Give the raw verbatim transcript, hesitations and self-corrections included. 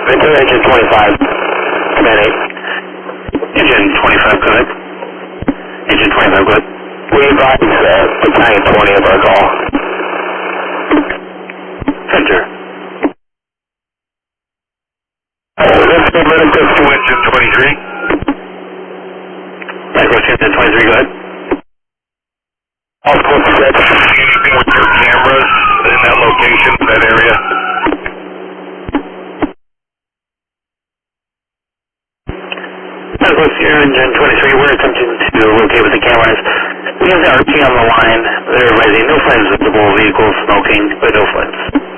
Ventura engine twenty-five, command eight. Engine twenty-five, go ahead. Engine twenty-five, go ahead. We advise uh, battalion twenty of our call. Center. Uh, this is medical to engine twenty-three. Medical to engine twenty-three, go ahead. Also, set. Anything with your cameras in that location, that area? Medical to engine twenty-three, we're attempting to locate with the cameras. We have the R P on the line. They're advising no flames visible, vehicles smoking, but no flames.